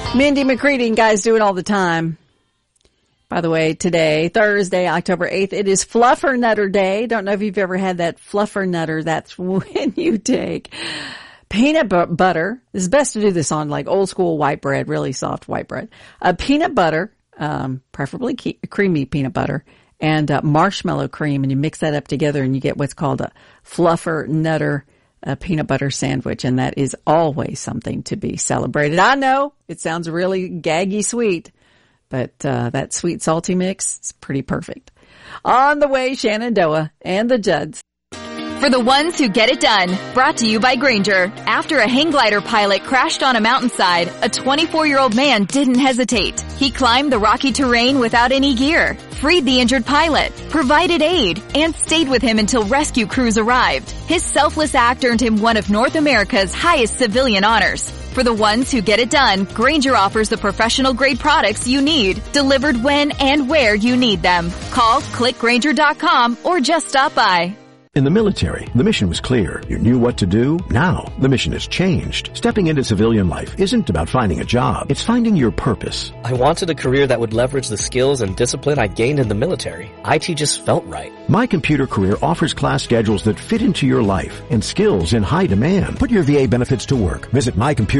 Mindy McCready and guys do it all the time. By the way, today, Thursday, October 8th, it is Fluffernutter Day. Don't know if you've ever had that Fluffernutter. That's when you take peanut butter. It's best to do this on like old school white bread, really soft white bread. Peanut butter, preferably creamy peanut butter, and marshmallow cream, and you mix that up together and you get what's called a Fluffernutter peanut butter sandwich, and that is always something to be celebrated. I know it sounds really gaggy sweet, but that sweet salty mix is pretty perfect. On the way, Shenandoah and the Judds. For the ones who get it done, brought to you by Grainger. After a hang glider pilot crashed on a mountainside, a 24-year-old man didn't hesitate. He climbed the rocky terrain without any gear, freed the injured pilot, provided aid, and stayed with him until rescue crews arrived. His selfless act earned him one of North America's highest civilian honors. For the ones who get it done, Grainger offers the professional-grade products you need, delivered when and where you need them. Call, click Grainger.com, or just stop by. In the military, the mission was clear. You knew what to do. Now, the mission has changed. Stepping into civilian life isn't about finding a job. It's finding your purpose. I wanted a career that would leverage the skills and discipline I gained in the military. IT just felt right. My Computer Career offers class schedules that fit into your life and skills in high demand. Put your VA benefits to work. Visit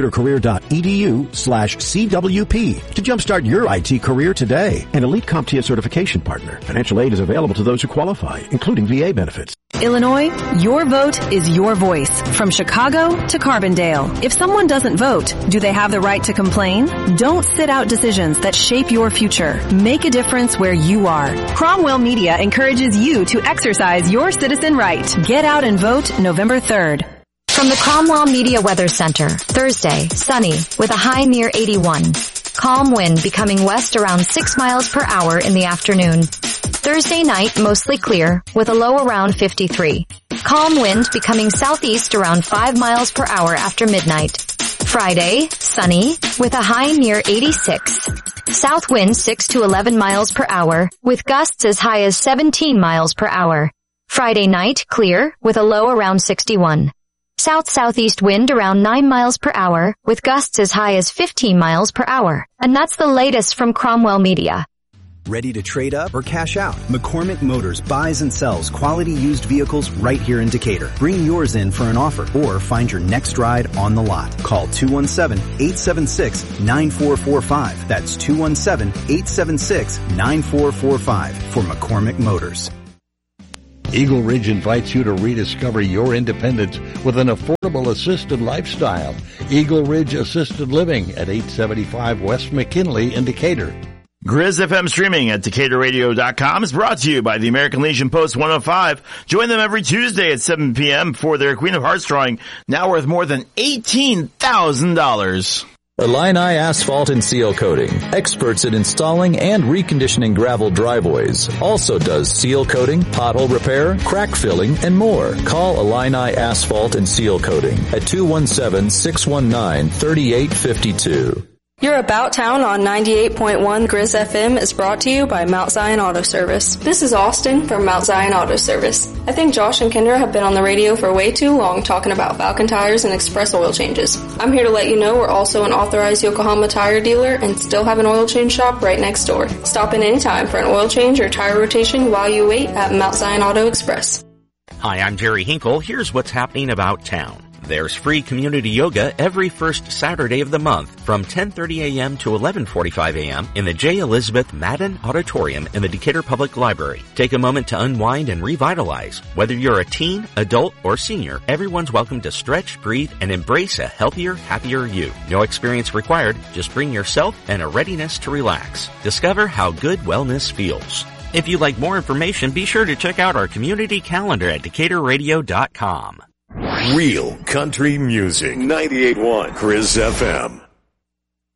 mycomputercareer.edu/CWP to jumpstart your IT career today. An elite CompTIA certification partner. Financial aid is available to those who qualify, including VA benefits. Illinois, your vote is your voice. From Chicago to Carbondale. If someone doesn't vote, do they have the right to complain? Don't sit out decisions that shape your future. Make a difference where you are. Cromwell Media encourages you to exercise your citizen right. Get out and vote November 3rd. From the Cromwell Media Weather Center, Thursday, sunny with a high near 81. Calm wind becoming west around 6 miles per hour in the afternoon. Thursday night, mostly clear with a low around 53. Calm wind becoming southeast around 5 miles per hour after midnight. Friday, sunny with a high near 86. South wind 6 to 11 miles per hour with gusts as high as 17 miles per hour. Friday night, clear with a low around 61. South-southeast wind around 9 miles per hour with gusts as high as 15 miles per hour. And that's the latest from Cromwell Media. Ready to trade up or cash out? McCormick Motors buys and sells quality used vehicles right here in Decatur. Bring yours in for an offer or find your next ride on the lot. Call 217-876-9445. That's 217-876-9445 for McCormick Motors. Eagle Ridge invites you to rediscover your independence with an affordable assisted lifestyle. Eagle Ridge Assisted Living at 875 West McKinley in Decatur. Grizz FM streaming at DecaturRadio.com is brought to you by the American Legion Post 105. Join them every Tuesday at 7 p.m. for their Queen of Hearts drawing, now worth more than $18,000. Illini Asphalt and Seal Coating, experts in installing and reconditioning gravel driveways. Also does seal coating, pothole repair, crack filling, and more. Call Illini Asphalt and Seal Coating at 217-619-3852. Your About Town on 98.1 Grizz FM is brought to you by Mount Zion Auto Service. This is Austin from Mount Zion Auto Service. I think Josh and Kendra have been on the radio for way too long talking about Falcon tires and express oil changes. I'm here to let you know we're also an authorized Yokohama tire dealer and still have an oil change shop right next door. Stop in anytime for an oil change or tire rotation while you wait at Mount Zion Auto Express. Hi, I'm Jerry Hinkle. Here's what's happening about town. There's free community yoga every first Saturday of the month from 10:30 a.m. to 11:45 a.m. in the J. Elizabeth Madden Auditorium in the Decatur Public Library. Take a moment to unwind and revitalize. Whether you're a teen, adult, or senior, everyone's welcome to stretch, breathe, and embrace a healthier, happier you. No experience required. Just bring yourself and a readiness to relax. Discover how good wellness feels. If you'd like more information, be sure to check out our community calendar at DecaturRadio.com. Real country music. 98.1 Grizz FM.